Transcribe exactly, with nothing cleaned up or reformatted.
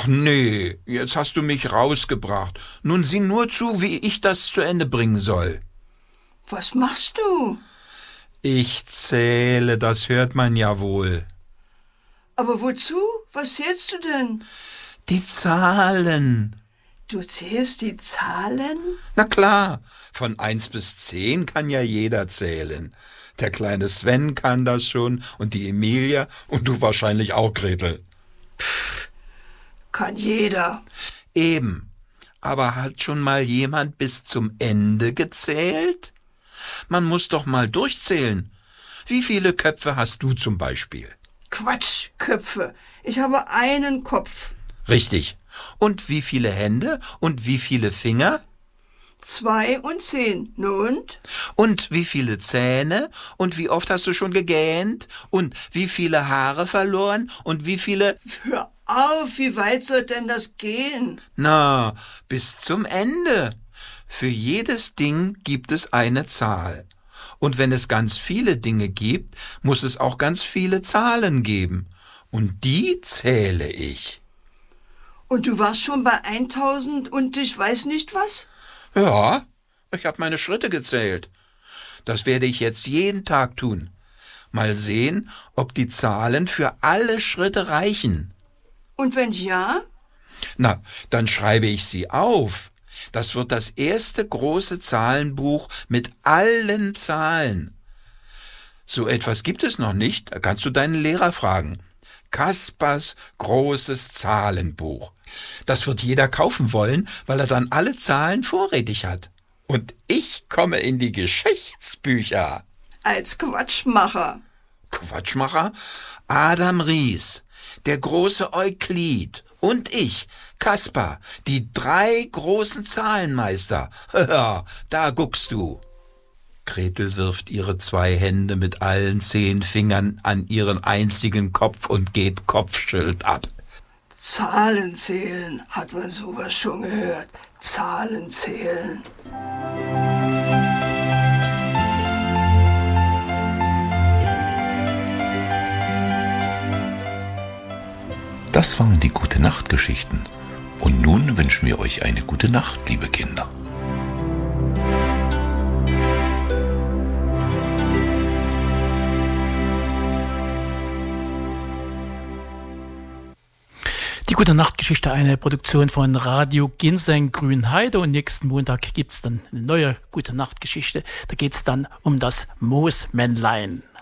Ach nee, jetzt hast du mich rausgebracht. Nun sieh nur zu, wie ich das zu Ende bringen soll. Was machst du? Ich zähle, das hört man ja wohl. Aber wozu? Was zählst du denn? Die Zahlen. Du zählst die Zahlen? Na klar, von eins bis zehn kann ja jeder zählen. Der kleine Sven kann das schon und die Emilia und du wahrscheinlich auch, Gretel. Pff, kann jeder. Eben. Aber hat schon mal jemand bis zum Ende gezählt? Man muss doch mal durchzählen. Wie viele Köpfe hast du zum Beispiel? Quatsch, Köpfe. Ich habe einen Kopf. Richtig. Und wie viele Hände und wie viele Finger? Zwei und zehn. Und? Und wie viele Zähne? Und wie oft hast du schon gegähnt? Und wie viele Haare verloren? Und wie viele... Hör auf, wie weit soll denn das gehen? Na, bis zum Ende. Für jedes Ding gibt es eine Zahl. Und wenn es ganz viele Dinge gibt, muss es auch ganz viele Zahlen geben. Und die zähle ich. Und du warst schon bei eintausend und ich weiß nicht was? Ja, ich habe meine Schritte gezählt. Das werde ich jetzt jeden Tag tun. Mal sehen, ob die Zahlen für alle Schritte reichen. Und wenn ja? Na, dann schreibe ich sie auf. Das wird das erste große Zahlenbuch mit allen Zahlen. So etwas gibt es noch nicht, da kannst du deinen Lehrer fragen. Kaspers großes Zahlenbuch. Das wird jeder kaufen wollen, weil er dann alle Zahlen vorrätig hat. Und ich komme in die Geschichtsbücher. Als Quatschmacher. Quatschmacher? Adam Ries, der große Euklid und ich, Kaspar, die drei großen Zahlenmeister. Ja, da guckst du. Gretel wirft ihre zwei Hände mit allen zehn Fingern an ihren einzigen Kopf und geht kopfschüttelnd ab. Zahlen zählen, hat man sowas schon gehört. Zahlen zählen. Das waren die Gute-Nacht-Geschichten. Und nun wünschen wir euch eine gute Nacht, liebe Kinder. Die Gute-Nacht-Geschichte, eine Produktion von Radio Ginseng Grünheide, und nächsten Montag gibt's dann eine neue Gute-Nacht-Geschichte. Da geht's dann um das Moosmännlein.